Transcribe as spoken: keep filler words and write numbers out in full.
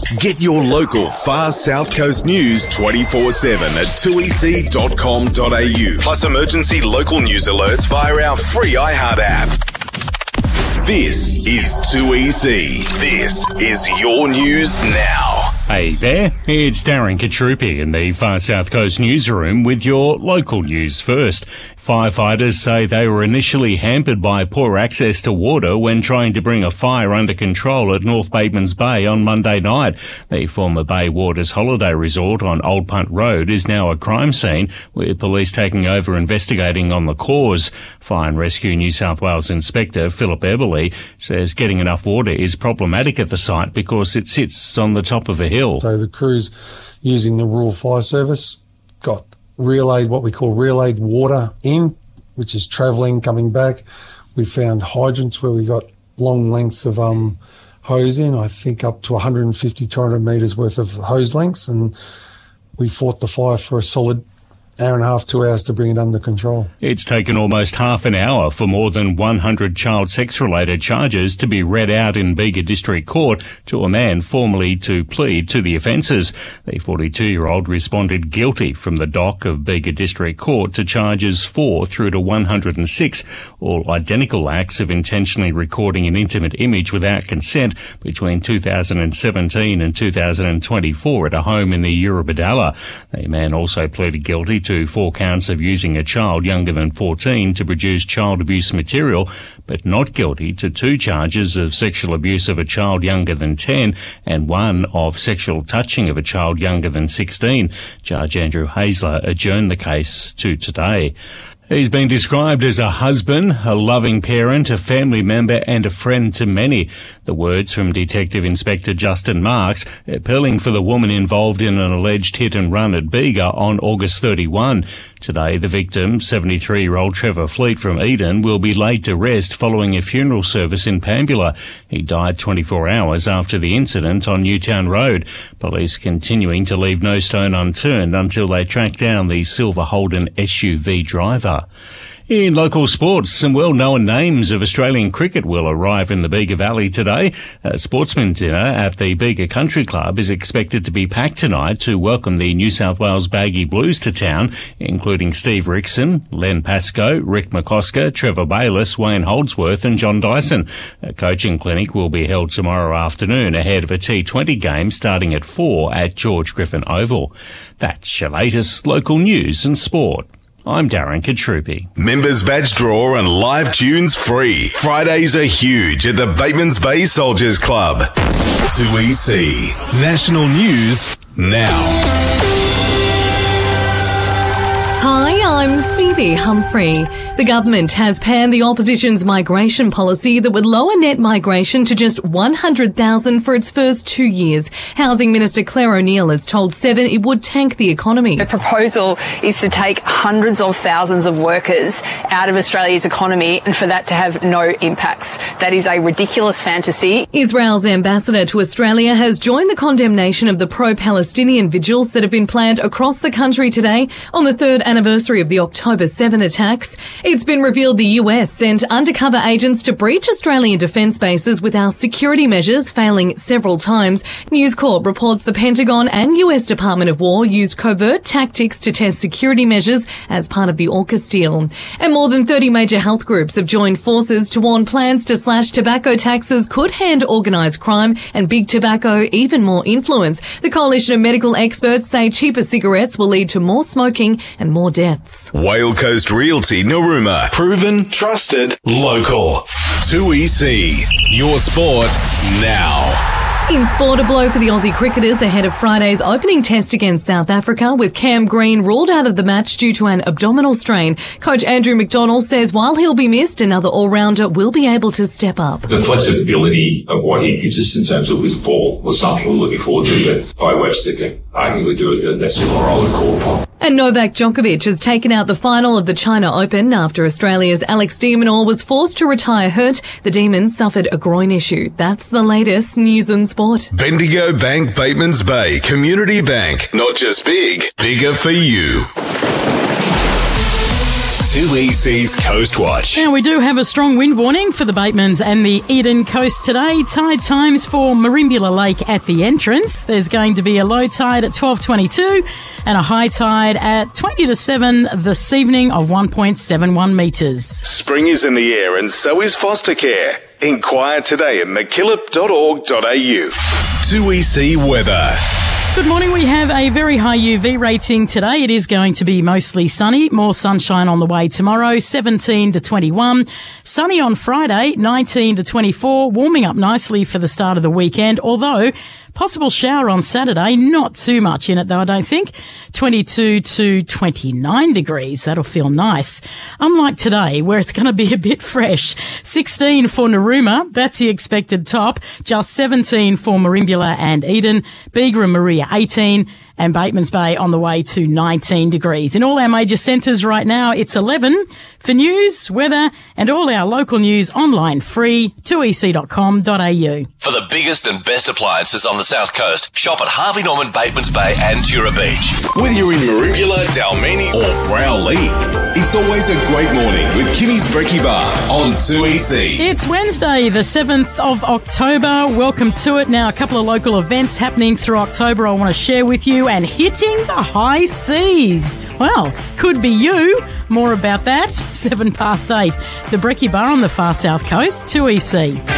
Get your local Far South Coast news twenty-four seven at two e c dot com dot a u. Plus emergency local news alerts via our free iHeart app. This is two E C. This is your news now. Hey there, it's Darren Katrupi in the Far South Coast newsroom with your local news first. Firefighters say they were initially hampered by poor access to water when trying to bring a fire under control at North Batemans Bay on Monday night. The former Bay Waters holiday resort on Old Punt Road is now a crime scene, with police taking over investigating on the cause. Fire and Rescue New South Wales Inspector Philip Eberly says getting enough water is problematic at the site because it sits on the top of a hill. So the crews using the Rural Fire Service got relayed, what we call relayed water in, which is travelling, coming back. We found hydrants where we got long lengths of um, hose in, I think up to one hundred fifty, two hundred metres worth of hose lengths, and we fought the fire for a solid hour and a half, two hours to bring it under control. It's taken almost half an hour for more than one hundred child sex-related charges to be read out in Bega District Court to a man formally to plead to the offences. The forty-two-year-old responded guilty from the dock of Bega District Court to charges four through to one hundred six, all identical acts of intentionally recording an intimate image without consent between two thousand seventeen and two thousand twenty-four at a home in the Eurobodalla. The man also pleaded guilty to four counts of using a child younger than fourteen to produce child abuse material, but not guilty to two charges of sexual abuse of a child younger than ten and one of sexual touching of a child younger than sixteen. Judge Andrew Hazler adjourned the case to today. He's been described as a husband, a loving parent, a family member and a friend to many. The words from Detective Inspector Justin Marks appealing for the woman involved in an alleged hit and run at Bega on August thirty-first. Today, the victim, seventy-three-year-old Trevor Fleet from Eden, will be laid to rest following a funeral service in Pambula. He died twenty-four hours after the incident on Newtown Road. Police continuing to leave no stone unturned until they track down the silver Holden S U V driver. In local sports, some well-known names of Australian cricket will arrive in the Bega Valley today. A sportsman dinner at the Bega Country Club is expected to be packed tonight to welcome the New South Wales Baggy Blues to town, including Steve Rickson, Len Pascoe, Rick McCosker, Trevor Bayliss, Wayne Holdsworth and John Dyson. A coaching clinic will be held tomorrow afternoon ahead of a T twenty game starting at four at George Griffin Oval. That's your latest local news and sport. I'm Darren Katrupi. Members badge draw and live tunes free. Fridays are huge at the Batemans Bay Soldiers Club. two E C. National News now. Hi, I'm Phoebe Humphrey. The government has panned the opposition's migration policy that would lower net migration to just one hundred thousand for its first two years. Housing Minister Claire O'Neill has told Seven it would tank the economy. The proposal is to take hundreds of thousands of workers out of Australia's economy and for that to have no impacts. That is a ridiculous fantasy. Israel's ambassador to Australia has joined the condemnation of the pro-Palestinian vigils that have been planned across the country today on the third anniversary of the October seventh attacks. It's been revealed the U S sent undercover agents to breach Australian defence bases without security measures, failing several times. News Corp reports the Pentagon and U S Department of War used covert tactics to test security measures as part of the AUKUS deal. And more than thirty major health groups have joined forces to warn plans to slash tobacco taxes could hand organised crime and big tobacco even more influence. The coalition of medical experts say cheaper cigarettes will lead to more smoking and more deaths. Whale Coast Realty Narooma. Proven, trusted, local. two E C. Your sport now. In sport, a blow for the Aussie cricketers ahead of Friday's opening test against South Africa, with Cam Green ruled out of the match due to an abdominal strain. Coach Andrew McDonald says while he'll be missed, another all-rounder will be able to step up. The flexibility of what he gives us in terms of with ball was something we're looking forward to, but by Webster can arguably do it that similar role as called upon. And Novak Djokovic has taken out the final of the China Open after Australia's Alex de Minaur was forced to retire hurt. The Demons suffered a groin issue. That's the latest news and sport. Bendigo Bank Batemans Bay Community Bank. Not just big, bigger for you. two E C's Coast Watch. Now, we do have a strong wind warning for the Batemans and the Eden Coast today. Tide times for Merimbula Lake at the entrance. There's going to be a low tide at twelve twenty-two and a high tide at twenty to seven this evening of one point seven one metres. Spring is in the air and so is foster care. Inquire today at mackillop dot org dot a u. two E C weather. Good morning. We have a very high U V rating today. It is going to be mostly sunny. More sunshine on the way tomorrow, seventeen to twenty-one. Sunny on Friday, nineteen to twenty-four. Warming up nicely for the start of the weekend, although possible shower on Saturday. Not too much in it, though, I don't think. twenty-two to twenty-nine degrees. That'll feel nice. Unlike today, where it's going to be a bit fresh. sixteen for Narooma. That's the expected top. Just seventeen for Merimbula and Eden. Bega and Maria, eighteen. And Batemans Bay on the way to nineteen degrees. In all our major centres right now, it's eleven. For news, weather, and all our local news online free, two e c dot com dot a u. For the biggest and best appliances on the South Coast, shop at Harvey Norman, Batemans Bay and Tura Beach. Whether you're in Merimbula, Dalmeny or Browley, it's always a great morning with Kimmy's Brekkie Bar on two E C. It's Wednesday, the seventh of October. Welcome to it. Now, a couple of local events happening through October I want to share with you, and hitting the high seas. Well, could be you. More about that, seven past eight. The Brekkie Bar on the far south coast, two E C.